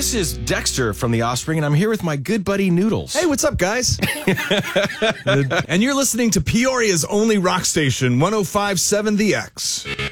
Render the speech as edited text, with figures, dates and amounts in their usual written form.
this is Dexter from The Offspring, and I'm here with my good buddy Noodles. Hey, what's up, guys? And you're listening to Peoria's only rock station, 105.7 The X.